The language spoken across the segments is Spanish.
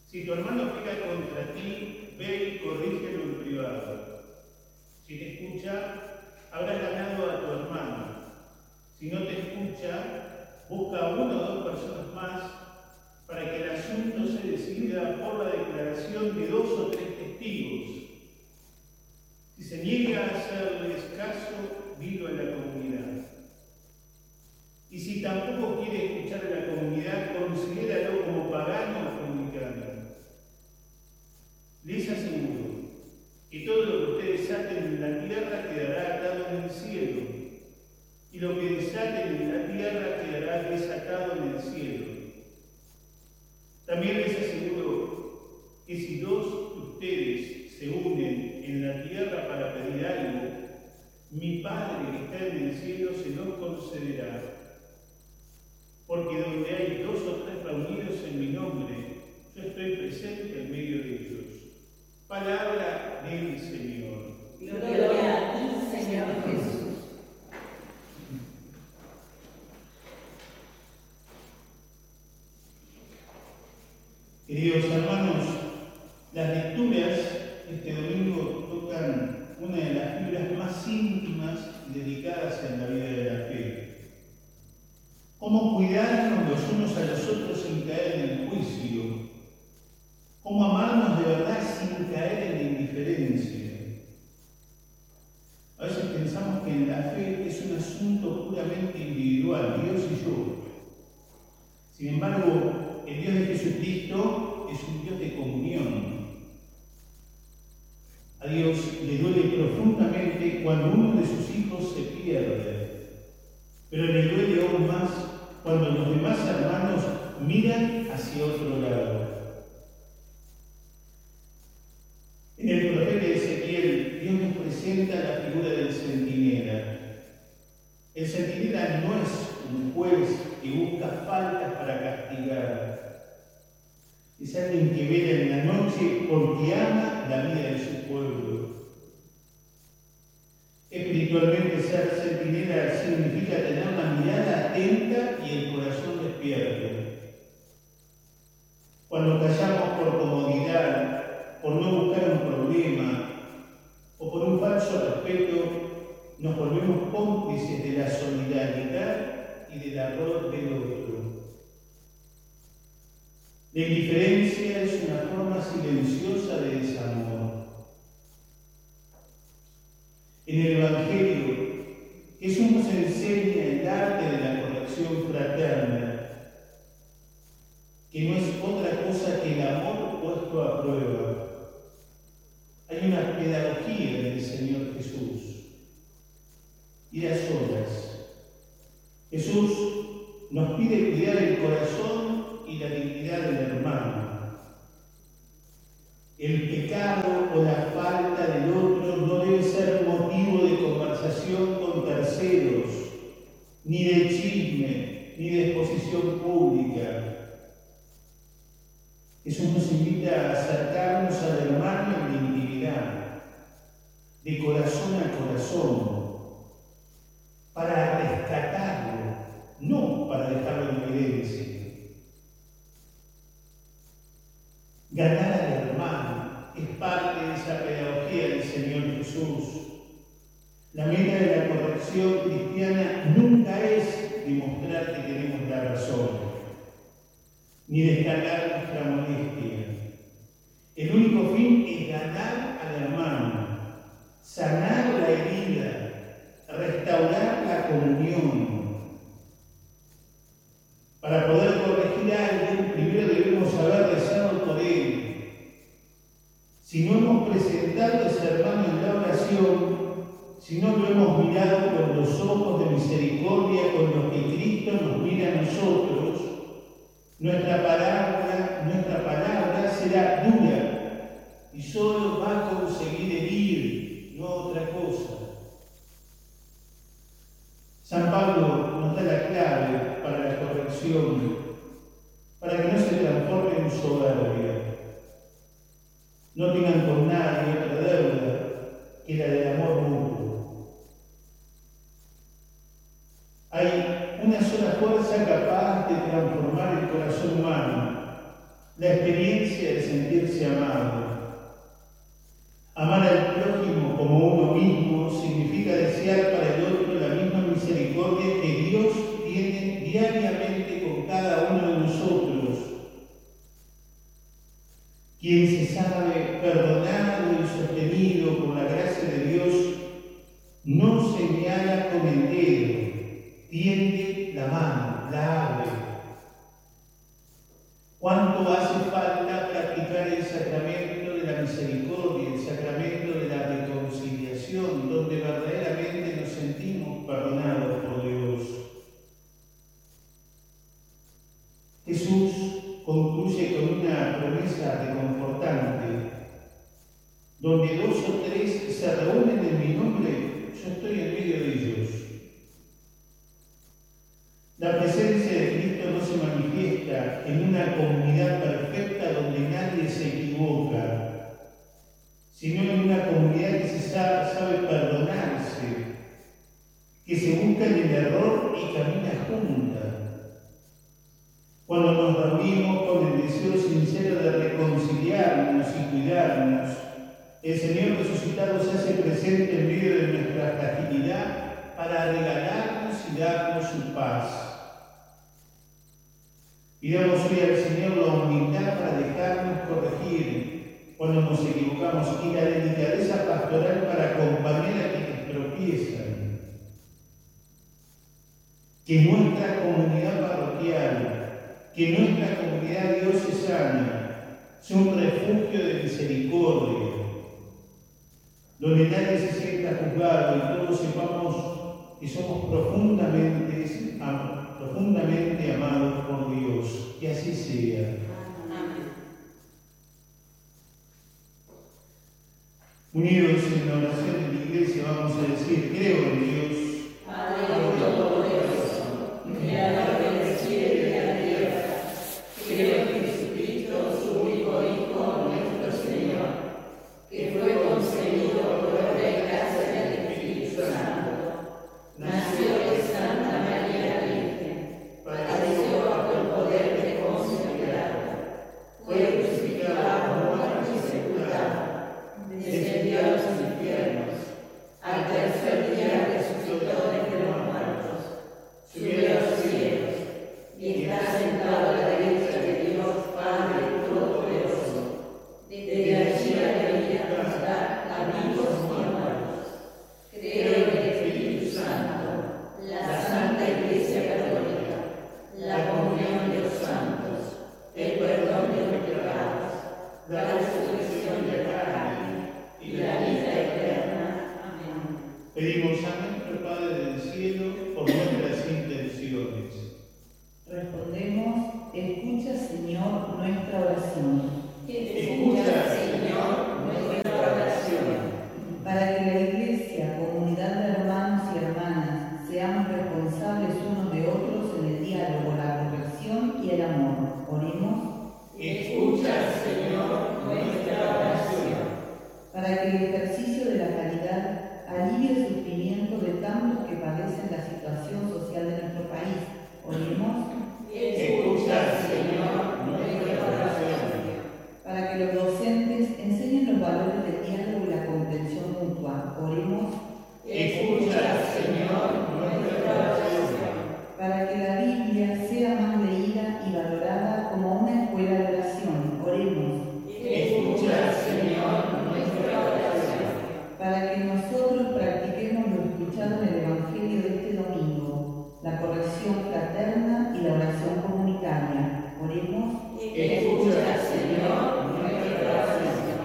Si tu hermano peca contra ti, ve y corrígelo en privado. Si te escucha, habrás ganado a tu hermano. Si no te escucha, busca a una o dos personas más para que el asunto se decida por la declaración de 2 o 3 testigos. Si se niega a hacerles caso, dilo a la comunidad. Y si tampoco quiere escuchar a la comunidad, considéralo como pagano o fornicario. Les aseguro que todo lo que ustedes aten en la tierra quedará atado en el cielo, y lo que desaten en la tierra quedará desatado en el cielo. También les aseguro que si 2 de ustedes se unen en la tierra para pedir algo, mi Padre que está en el cielo se los concederá. Porque donde hay 2 o 3 reunidos en mi nombre, yo estoy presente en medio de ellos. Palabra del Señor. Gloria a ti, Señor Jesús. Queridos hermanos, las lecturas este domingo tocan una de las fibras más íntimas y dedicadas en la vida de la fe. Cómo cuidarnos los unos a los otros sin caer en el juicio. Cómo amarnos de verdad sin caer en la indiferencia. A veces pensamos que en la fe es un asunto puramente individual, Dios y yo. Sin embargo, el Dios de Jesucristo es un Dios de comunión. A Dios le duele profundamente cuando uno de sus hijos se pierde, pero le duele aún más cuando los demás hermanos miran hacia otro lado. En el profeta Ezequiel, Dios nos presenta la figura del centinela. El centinela no es un juez que busca faltas para castigar. Es alguien que vela en la noche porque ama la vida de su pueblo. Espiritualmente, ser centinela significa tener la mirada atenta y el corazón despierto. Cuando callamos por comodidad, por no buscar un problema o por un falso respeto, nos volvemos cómplices de la solidaridad y del error del otro. La indiferencia es una forma silenciosa de desamor. En el Evangelio, Jesús nos enseña el arte de la corrección fraterna, que no es otra cosa que el amor puesto a prueba. Hay una pedagogía del Señor Jesús. Ir a solas. Jesús nos pide cuidar el corazón y la dignidad del hermano. El pecado o la falta del otro no debe ser motivo de conversación con terceros, ni de chisme, ni de exposición pública. Jesús nos invita a acercarnos al hermano en la intimidad, de corazón a corazón, para rescatarlo, no para dejarlo en evidencia. Ganar al hermano es parte de esa pedagogía del Señor Jesús. La meta de la corrección cristiana nunca es demostrar que tenemos la razón, ni descargar nuestra molestia. El único fin es ganar al hermano, sanar la herida, restaurar la comunión. Para poder corregir a alguien, primero debemos haber rezado por él. Si no hemos presentado a ese hermano en la oración, si no lo hemos mirado con los ojos de misericordia con los que Cristo nos mira a nosotros, nuestra palabra será dura y solo va a conseguir herir, no otra cosa. San Pablo nos da la clave para la corrección, para que no se transforme en soberbia. No tengan con nadie otra deuda que la del amor mutuo. Hay una sola fuerza capaz de transformar el corazón humano, la experiencia de sentirse amado. Amar al prójimo como uno mismo significa desear para el otro la misma misericordia que Dios tiene diariamente con cada uno de nosotros. Quien se sabe perdonado y sostenido por la gracia de Dios no señala con el dedo, tiende la mano, la abre. ¿Cuánto hace falta practicar el sacramento de la misericordia, el sacramento de la reconciliación, donde verdaderamente nos sentimos perdonados por Dios? Jesús concluye con una promesa reconfortante. Donde 2 o 3 se reúnen en mi nombre, yo estoy en medio de ellos. La presencia de Cristo no se manifiesta en una comunidad perfecta donde nadie se equivoca, sino en una comunidad que se sabe perdonarse, que se busca en el error y camina junta. Cuando nos reunimos con el deseo sincero de reconciliarnos y cuidarnos, el Señor resucitado se hace presente en medio de nuestra fragilidad para regalarnos y darnos su paz. Pidamos hoy al Señor la humildad para dejarnos corregir cuando nos equivocamos y la delicadeza pastoral para acompañar a quienes tropiezan. Que nuestra comunidad parroquial, que nuestra comunidad diocesana sea un refugio de misericordia, donde nadie se sienta juzgado y todos sepamos que somos profundamente amados por Dios. Que así sea. Amén. Unidos en la oración de la Iglesia vamos a decir: creo en Dios, Padre Todopoderoso, Creador del cielo y de la tierra, creo en Jesucristo, su único Hijo, nuestro Señor, que fue concebido por obra y gracia del Espíritu Santo, nació de Santa María Virgen, padeció bajo el poder de Poncio Pilato, fue crucificado, muerto y sepultado, descendió a los infiernos, al tercer día resucitó de entre los muertos, subió a los cielos y está sentado a la derecha de Dios Padre Todopoderoso. Desde allí ha de venir a juzgar a vivos y a muertos. Creo en el Espíritu Santo, la Santa Iglesia Católica, la comunión de los santos, el perdón de los pecados, la resurrección de la carne y la vida eterna. Amén. pedimos a nuestro Padre del cielo por nuestras intenciones. Respondemos: escucha, Señor, nuestra oración. Escucha, Señor, nuestra oración. Para que la Iglesia, comunidad de hermanos y hermanas, seamos responsables unos de otros en el diálogo, la corrección y el amor. Oremos. Escucha, Señor, nuestra oración. Para que el ejercicio de la caridad alivie el sufrimiento de tantos que padecen la situación social de nuestro país. Oremos. Escucha, Señor, nuestra oración. Para que los docentes enseñen los valores del diálogo y la comprensión mutua. Oremos. Escucha, Señor, nuestra oración. Para que la Biblia sea más leída y valorada como una escuela de oración. Oremos. Escucha, Señor, nuestra oración. Para que nosotros practiquemos lo escuchado en el Evangelio de este domingo, la corrección fraterna y la oración comunitaria. Oremos. Escucha, Señor, nuestra oración.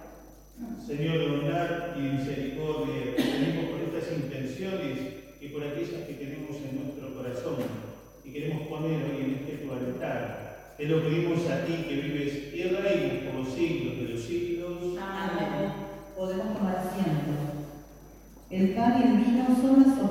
Señor de bondad y misericordia, te pedimos por estas intenciones y por aquellas que tenemos en nuestro corazón y queremos poner hoy en este tu altar. Te lo pedimos a ti que vives y reinas por los siglos de los siglos. Amén. Podemos tomar asiento. El pan y el vino son las